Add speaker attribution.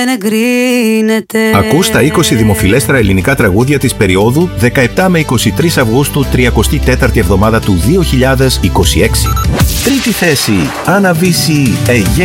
Speaker 1: Ακούς τα 20 δημοφιλέστερα ελληνικά τραγούδια της περίοδου 17 με 23 Αυγούστου, 34η εβδομάδα του 2026. Τρίτη θέση, Άννα Βύση,